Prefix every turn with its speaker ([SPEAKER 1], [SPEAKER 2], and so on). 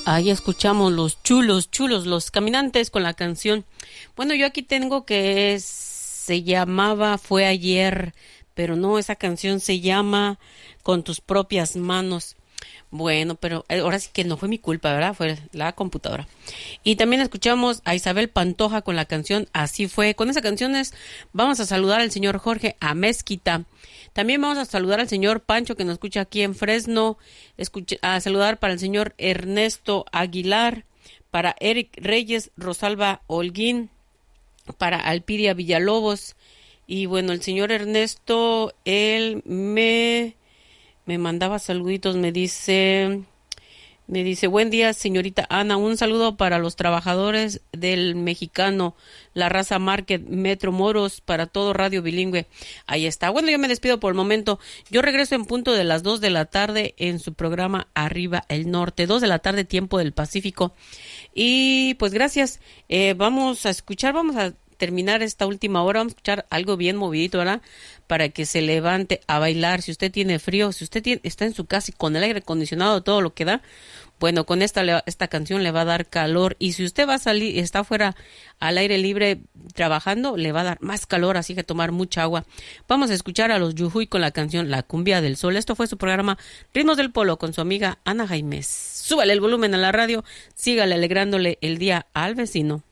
[SPEAKER 1] Ahí escuchamos los chulos, los caminantes con la canción. Bueno, yo aquí tengo que se llamaba Fue ayer, pero no, esa canción se llama Con tus propias manos. Bueno, pero ahora sí que no fue mi culpa, ¿verdad? Fue la computadora. Y también escuchamos a Isabel Pantoja con la canción Así fue. Con esa canción vamos a saludar al señor Jorge Amezquita. También vamos a saludar al señor Pancho que nos escucha aquí en Fresno. A saludar para el señor Ernesto Aguilar, para Eric Reyes, Rosalba Holguín, para Alpidia Villalobos. Y bueno, el señor Ernesto, él me mandaba saluditos, me dice, buen día, señorita Ana, un saludo para los trabajadores del Mexicano, La Raza Market, Metro Moros, para todo Radio Bilingüe. Ahí está. Bueno, yo me despido por el momento. Yo regreso en punto de las 2 de la tarde en su programa Arriba el Norte, 2 de la tarde, tiempo del Pacífico. Y pues gracias. Vamos a terminar esta última hora, vamos a escuchar algo bien movidito, ¿verdad? Para que se levante a bailar. Si usted tiene frío, si usted está en su casa y con el aire acondicionado, todo lo que da, bueno, con esta canción le va a dar calor. Y si usted va a salir y está fuera al aire libre trabajando, le va a dar más calor, así que tomar mucha agua. Vamos a escuchar a los Yujuy con la canción La Cumbia del Sol. Esto fue su programa Ritmos del Polo con su amiga Ana Jaimes. Súbale el volumen a la radio, sígale alegrándole el día al vecino.